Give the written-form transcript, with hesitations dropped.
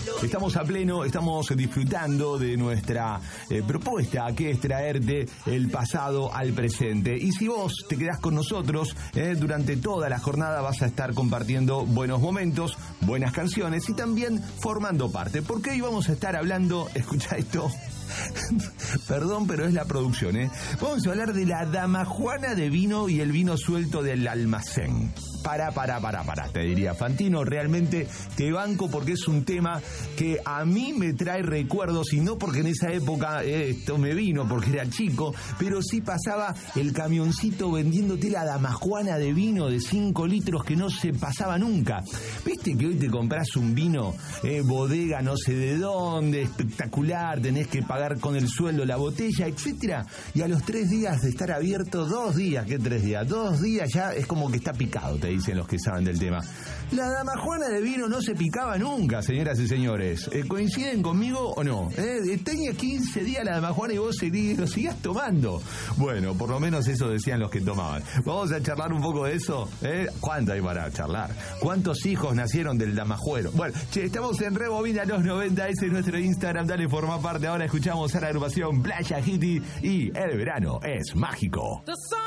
Estamos a pleno, estamos disfrutando de nuestra propuesta, que es traerte el pasado al presente. Y si vos te quedás con nosotros, durante toda la jornada vas a estar compartiendo buenos momentos, buenas canciones y también formando parte. Porque hoy vamos a estar hablando, escucha esto, perdón, pero es la producción, Vamos a hablar de la damajuana de vino y el vino suelto del almacén. Para, te diría Fantino, realmente te banco porque es un tema que a mí me trae recuerdos, y no porque en esa época esto me vino porque era chico, pero sí pasaba el camioncito vendiéndote la damajuana de vino de 5 litros que no se pasaba nunca. Viste que hoy te compras un vino, bodega no sé de dónde, espectacular, tenés que pagar con el sueldo la botella, etcétera, y a los 3 días de estar abierto, 2 días, ¿qué 3 días? 2 días ya es como que está picado, te dicen los que saben del tema. La damajuana de vino no se picaba nunca, señoras y señores. ¿Coinciden conmigo o no? Tenía 15 días la damajuana y vos lo seguías tomando. Bueno, por lo menos eso decían los que tomaban. Vamos a charlar un poco de eso. ¿Cuánto hay para charlar? ¿Cuántos hijos nacieron del damajuero? Bueno, estamos en Rebobina los 90, ese es nuestro Instagram, dale, forma parte. Ahora escuchamos a la agrupación Playa Hitty y El verano es mágico.